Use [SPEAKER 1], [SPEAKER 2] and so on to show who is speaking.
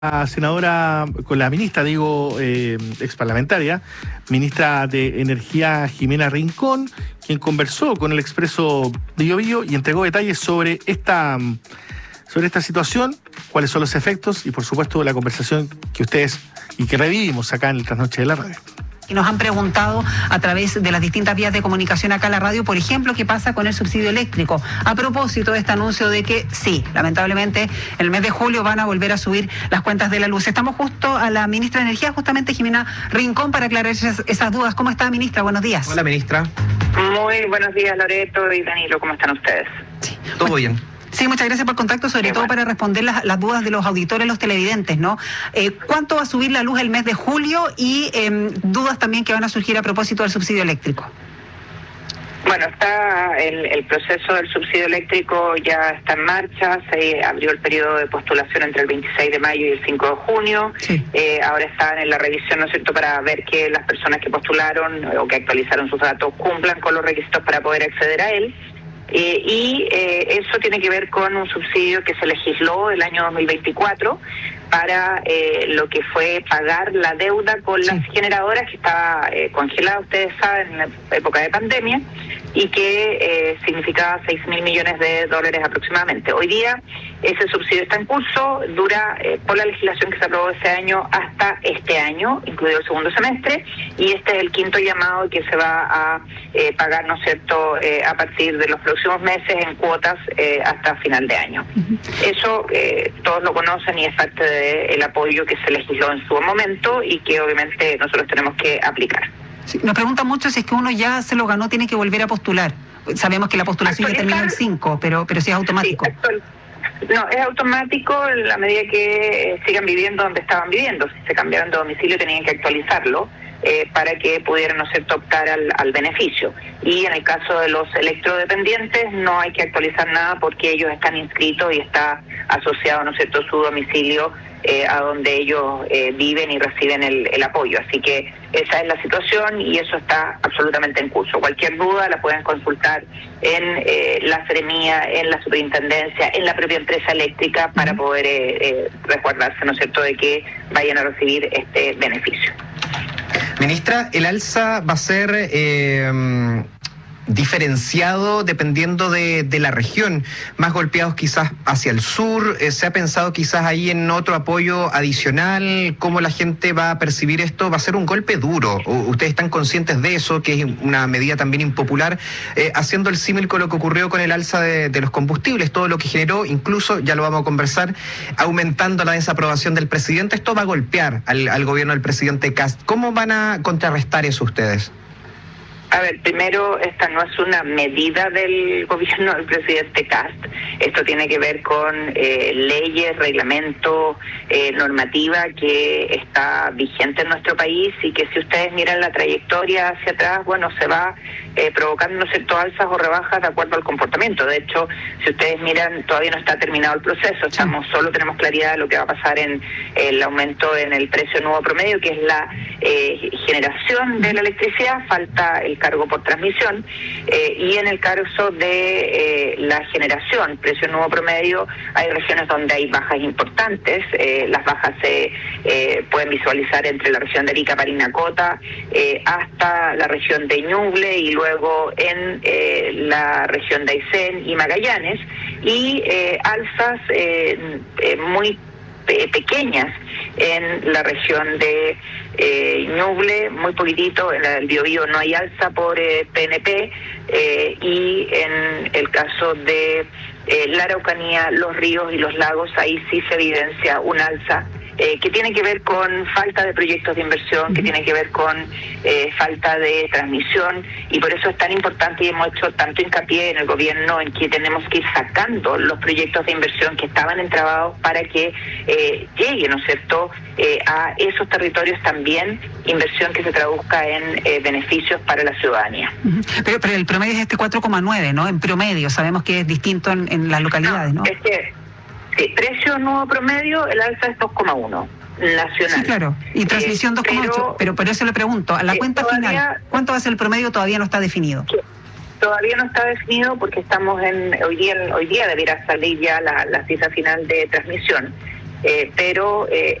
[SPEAKER 1] senadora, con la ministra, exparlamentaria, ministra de Energía Jimena Rincón, quien conversó con el Expreso de Biobío y entregó detalles sobre esta situación, cuáles son los efectos y, por supuesto, la conversación que ustedes y que revivimos acá en el Trasnoche de la Radio.
[SPEAKER 2] Y nos han preguntado a través de las distintas vías de comunicación acá en la radio, por ejemplo, qué pasa con el subsidio eléctrico. A propósito de este anuncio de que sí, lamentablemente, en el mes de julio van a volver a subir las cuentas de la luz. Estamos justo a la ministra de Energía, justamente Jimena Rincón, para aclarar esas dudas. ¿Cómo está, ministra? Buenos días.
[SPEAKER 3] Hola, ministra.
[SPEAKER 4] Muy buenos días, Loreto y Danilo. ¿Cómo están ustedes?
[SPEAKER 2] Sí.
[SPEAKER 3] Todo bien.
[SPEAKER 2] Sí, muchas gracias por el contacto, sobre todo para responder las dudas de los auditores, los televidentes, ¿no? ¿Cuánto va a subir la luz el mes de julio? Y dudas también que van a surgir a propósito del subsidio eléctrico.
[SPEAKER 4] Bueno, está el proceso del subsidio eléctrico, ya está en marcha. Se abrió el periodo de postulación entre el 26 de mayo y el 5 de junio.
[SPEAKER 2] Sí.
[SPEAKER 4] Ahora están en la revisión, ¿no es cierto?, para ver que las personas que postularon o que actualizaron sus datos cumplan con los requisitos para poder acceder a él. Eso tiene que ver con un subsidio que se legisló el año 2024 para lo que fue pagar la deuda con las generadoras que estaba congelada, ustedes saben, en la época de pandemia, y que significaba $6.000 millones aproximadamente. Hoy día ese subsidio está en curso, dura por la legislación que se aprobó ese año hasta este año, incluido el segundo semestre, y este es el quinto llamado que se va a pagar, ¿no es cierto?, a partir de los próximos meses en cuotas hasta final de año. Eso todos lo conocen y es parte del apoyo que se legisló en su momento y que obviamente nosotros tenemos que aplicar.
[SPEAKER 2] Sí, nos preguntan mucho si es que uno ya se lo ganó, tiene que volver a postular. Sabemos que la postulación ya termina el 5, pero si es automático.
[SPEAKER 4] Sí, no, es automático en la medida que sigan viviendo donde estaban viviendo. Si se cambiaron de domicilio tenían que actualizarlo para que pudieran, ¿no es cierto?, optar al beneficio. Y en el caso de los electrodependientes no hay que actualizar nada porque ellos están inscritos y está asociado, ¿no es cierto?, su domicilio a donde ellos viven y reciben el apoyo. Así que esa es la situación y eso está absolutamente en curso. Cualquier duda la pueden consultar en la Seremía, en la Superintendencia, en la propia empresa eléctrica para poder resguardarse, ¿no es cierto?, de que vayan a recibir este beneficio.
[SPEAKER 3] Ministra, ¿el alza va a ser diferenciado dependiendo de la región? Más golpeados quizás hacia el sur. ¿Se ha pensado quizás ahí en otro apoyo adicional? ¿Cómo la gente va a percibir esto? Va a ser un golpe duro. ¿Ustedes están conscientes de eso, que es una medida también impopular? Haciendo el símil con lo que ocurrió con el alza de los combustibles, todo lo que generó, incluso, ya lo vamos a conversar, aumentando la desaprobación del presidente. Esto va a golpear al gobierno del presidente Kast. ¿Cómo van a contrarrestar eso ustedes?
[SPEAKER 4] A ver, primero, esta no es una medida del gobierno del presidente Kast. Esto tiene que ver con leyes, reglamento, normativa que está vigente en nuestro país y que si ustedes miran la trayectoria hacia atrás, bueno, se va provocando, ¿no es cierto?, alzas o rebajas de acuerdo al comportamiento. De hecho, si ustedes miran, todavía no está terminado el proceso. Solo tenemos claridad de lo que va a pasar en el aumento en el precio nuevo promedio, que es la generación de la electricidad. Falta el cargo por transmisión y en el caso de la generación, precio nuevo promedio, hay regiones donde hay bajas importantes. Las bajas se pueden visualizar entre la región de Arica, Parinacota, hasta la región de Ñuble y luego en la región de Aysén y Magallanes, y alzas muy pequeñas en la región de Ñuble, muy poquitito. En el Biobío no hay alza por PNP, y en el caso de la Araucanía, los ríos y los lagos, ahí sí se evidencia un alza que tiene que ver con falta de proyectos de inversión, que tiene que ver con falta de transmisión, y por eso es tan importante y hemos hecho tanto hincapié en el gobierno en que tenemos que ir sacando los proyectos de inversión que estaban entrabados para que llegue, ¿no es cierto?, a esos territorios también inversión que se traduzca en beneficios para la ciudadanía.
[SPEAKER 2] Pero el promedio es este 4,9, ¿no? En promedio, sabemos que es distinto en las localidades, ¿no?
[SPEAKER 4] Es que sí, precio nuevo promedio, el alza es 2,1 nacional.
[SPEAKER 2] Sí, claro. Y transmisión 2,8. Pero por eso le pregunto, a la cuenta final, ¿cuánto va a ser el promedio? Todavía no está definido.
[SPEAKER 4] Todavía no está definido porque estamos hoy día debiera salir ya la cifra final de transmisión. pero